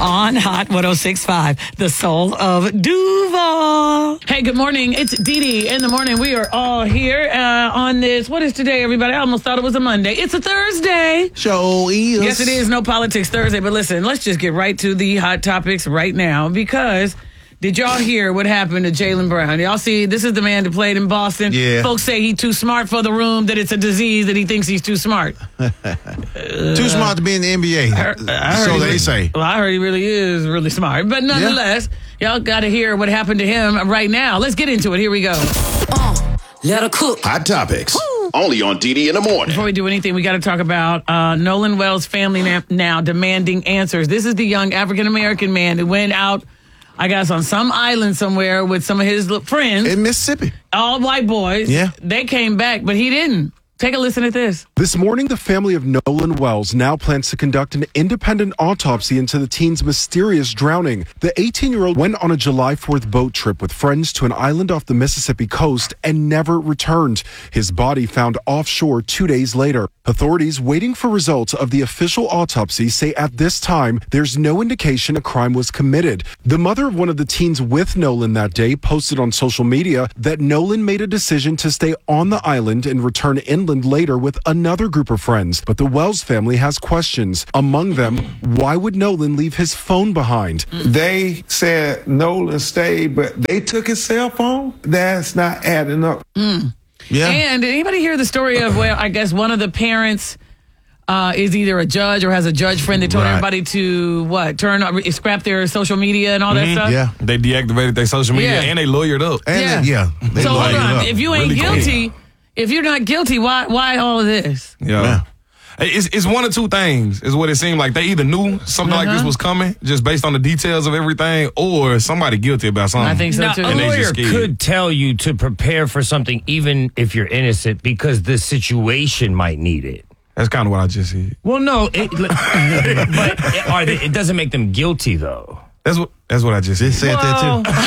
on Hot 106.5, the soul of Duval. Hey, good morning. It's Dee Dee in the morning. We are all here on this. What is today, everybody? I almost thought it was a Monday. It's a Thursday. Show is. Yes, it is. No Politics Thursday. But listen, let's just get right to the hot topics right now because... Did y'all hear what happened to Jaylen Brown? Y'all see, this is the man that played in Boston. Yeah. Folks say he's too smart for the room, that it's a disease, that he thinks he's too smart. Too smart to be in the NBA. So they say. Well, I heard he really is really smart. But nonetheless, y'all got to hear what happened to him right now. Let's get into it. Here we go. Let her cook. Hot Topics. Only on DD in the morning. Before we do anything, we got to talk about Nolan Wells' family now demanding answers. This is the young African-American man who went out, I guess, on some island somewhere with some of his friends. In Mississippi. All white boys. Yeah. They came back, but he didn't. Take a listen to this. This morning, the family of Nolan Wells now plans to conduct an independent autopsy into the teen's mysterious drowning. The 18-year-old went on a July 4th boat trip with friends to an island off the Mississippi coast and never returned. His body found offshore 2 days later. Authorities waiting for results of the official autopsy say at this time, there's no indication a crime was committed. The mother of one of the teens with Nolan that day posted on social media that Nolan made a decision to stay on the island and return inland later with another group of friends. But the Wells family has questions. Among them, why would Nolan leave his phone behind? They said Nolan stayed, but they took his cell phone? That's not adding up. Yeah. And did anybody hear the story of, well, I guess one of the parents is either a judge or has a judge friend that told everybody to, scrap their social media and all that stuff? Yeah. They deactivated their social media and they lawyered up. And They so hold lighted on. up If you ain't really guilty, quick. if you're not guilty, why all of this? Yeah. It's one of two things, is what it seemed like. They either knew something like this was coming, just based on the details of everything, or somebody guilty about something. I think so, too. A And they lawyer just scared. could tell you to prepare for something even if you're innocent because the situation might need it. That's kind of what I just said. Well, no, but it doesn't make them guilty, though. That's what I just said. They said that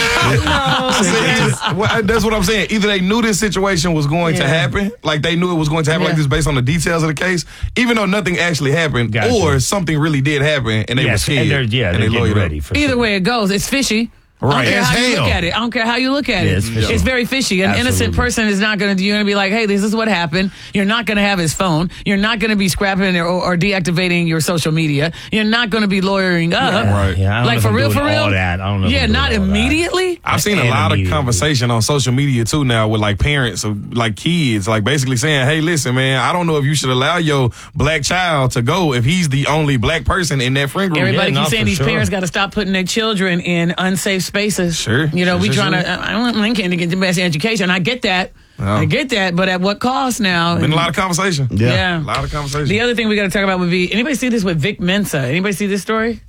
too. That's what I'm saying. Either they knew this situation was going to happen, like they knew it was going to happen like this based on the details of the case, even though nothing actually happened, Gotcha. or something really did happen and they were scared. And they're they getting lawyered ready up. for Either something. way it goes, it's fishy. Right. I don't care As how you hell. look at it. I don't care how you look at Yeah, it. it's fishy. It's very fishy. An innocent Absolutely. person is not going to, you're going to be like, hey, this is what happened. You're not going to have his phone. You're not going to be scrapping or deactivating your social media. You're not going to be lawyering up. Right. Yeah, I don't Like know for if real, I'm for doing real? all that. I don't know if Yeah, I'm doing not all that. immediately. I've seen a And lot of immediately. conversation on social media too now with like parents of like kids, like basically saying, hey, listen, man, I don't know if you should allow your black child to go if he's the only black person in that friend group. Everybody Yeah, keeps no, saying for these sure. parents got to stop putting their children in unsafe spaces. Sure. You know, we Sure, trying sure. to, I want my kid to get the best education. I get that. I get that. But at what cost now? Been a lot of conversation. Yeah. A lot of conversation. The other thing we got to talk about would be, anybody see this with Vic Mensa? Anybody see this story?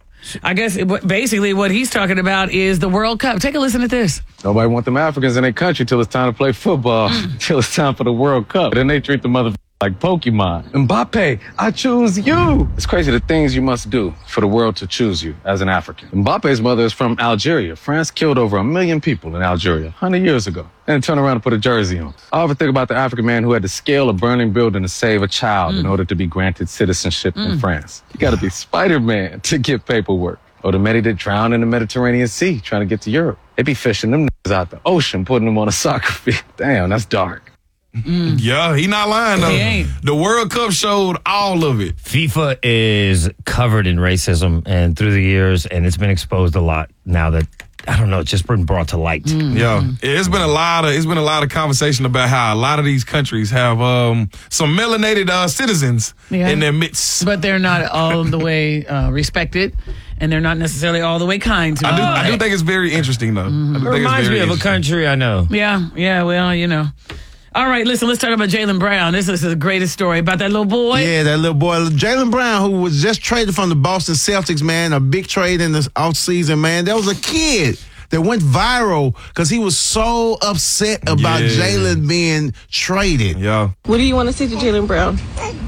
I guess basically what he's talking about is the World Cup. Take a listen to this. Nobody want them Africans in their country till it's time to play football, till it's time for the World Cup. Then they treat the motherfuckers like Pokemon. Mbappe, I choose you. It's crazy the things you must do for the world to choose you as an African. Mbappe's mother is from Algeria. France killed over 1 million people in Algeria 100 years ago. And turn around and put a jersey on. I often think about the African man who had to scale a burning building to save a child in order to be granted citizenship in France. You gotta be Spider-Man to get paperwork. Or the many that drown in the Mediterranean Sea trying to get to Europe. They be fishing them out the ocean, putting them on a soccer field. Damn, that's dark. Yeah, he not lying though. He ain't. The World Cup showed all of it. FIFA is covered in racism and through the years, and it's been exposed a lot now that, I don't know, it's just been brought to light. Yeah, it's been a lot of conversation about how a lot of these countries have some melanated citizens in their midst. But they're not all the way respected, and they're not necessarily all the way kind to them. I do think it's very interesting though. I do It think it's reminds very me of a interesting. country I know. Yeah, well, you know. All right, listen, let's talk about Jaylen Brown. This is the greatest story about that little boy. Yeah, that little boy, Jaylen Brown, who was just traded from the Boston Celtics, man, a big trade in the offseason, man. There was a kid that went viral because he was so upset about Jaylen being traded. Yeah. What do you want to say to Jaylen Brown?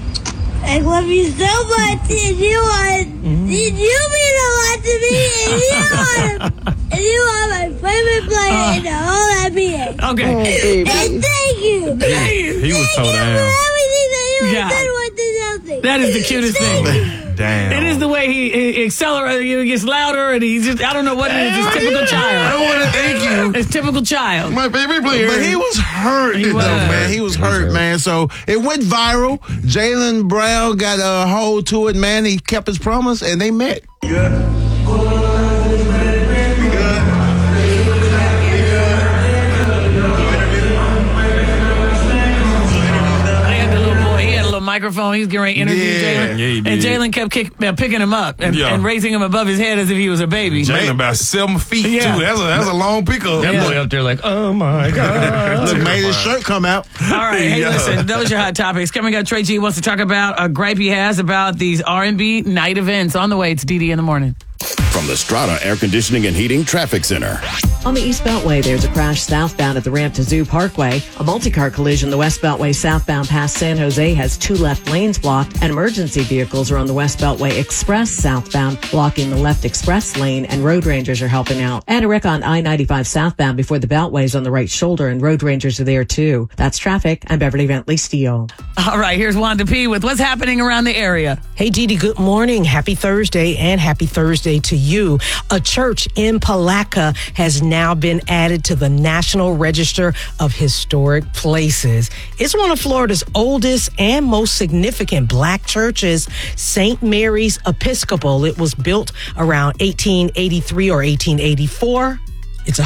I love you so much, and you mean a lot to me, and you are my favorite player in the whole NBA. Okay. And thank you. He was so Thank you down. for everything that you Yeah. have done with the Celtics. That is the cutest thing. Damn. It is the way way he accelerates, he gets louder, and he's just, I don't know what it is. It's typical child. I don't want to thank you. It's typical child. My favorite player. But he was hurt, man. He was hurt, man. So it went viral. Jaylen Brown got a hold to it, man. He kept his promise, and they met. Microphone. He's getting ready to interview Jaylen. Yeah, he did. And Jaylen kept picking him up and raising him above his head as if he was a baby. Jaylen about 7 feet, too. That's a long pickup. That boy up there like, oh, my God. Look, made his shirt come out. All right. Hey, listen, those are your hot topics. Coming up, Trey G wants to talk about a gripe he has about these R&B night events. On the way, it's DD in the morning. From the Strata Air Conditioning and Heating Traffic Center. On the East Beltway, there's a crash southbound at the ramp to Zoo Parkway. A multi-car collision the West Beltway southbound past San Jose has 2 left lanes blocked, and emergency vehicles are on the West Beltway Express southbound, blocking the left express lane, and road rangers are helping out. And a wreck on I-95 southbound before the Beltway's on the right shoulder, and road rangers are there too. That's traffic. I'm Beverly Bentley Steele. All right, here's Wanda P. with what's happening around the area. Hey, Didi, good morning. Happy Thursday, and happy Thursday to you. A church in Palatka has now been added to the National Register of Historic Places. It's one of Florida's oldest and most significant black churches, St. Mary's Episcopal. It was built around 1883 or 1884. It's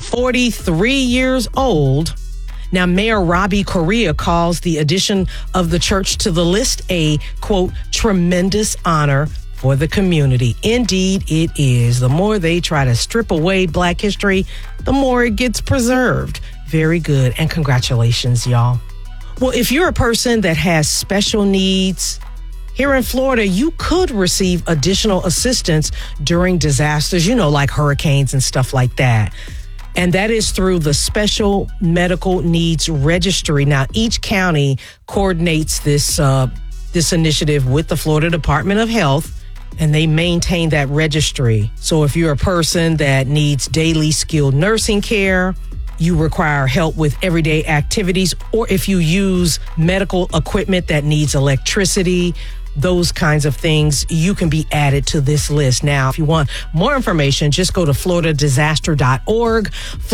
143 years old. Now, Mayor Robbie Correa calls the addition of the church to the list a, quote, tremendous honor for the community. Indeed, it is. The more they try to strip away black history, the more it gets preserved. Very good. And congratulations, y'all. Well, if you're a person that has special needs, here in Florida, you could receive additional assistance during disasters, like hurricanes and stuff like that. And that is through the Special Medical Needs Registry. Now, each county coordinates this initiative with the Florida Department of Health, and they maintain that registry. So if you're a person that needs daily skilled nursing care, you require help with everyday activities, or if you use medical equipment that needs electricity, those kinds of things, you can be added to this list. Now, if you want more information, just go to floridadisaster.org,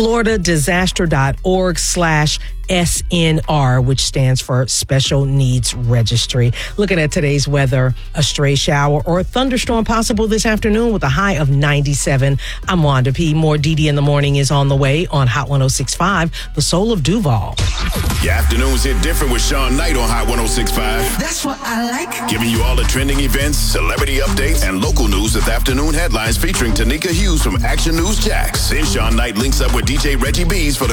floridadisaster.org/SNR, which stands for Special Needs Registry. Looking at today's weather, a stray shower or a thunderstorm possible this afternoon with a high of 97. I'm Wanda P. More DD in the morning is on the way on Hot 106.5, the soul of Duval. Your afternoons hit different with Sean Knight on Hot 106.5. That's what I like. Giving you all the trending events, celebrity updates, and local news with afternoon headlines featuring Tanika Hughes from Action News Jax. Then Sean Knight links up with DJ Reggie B's for the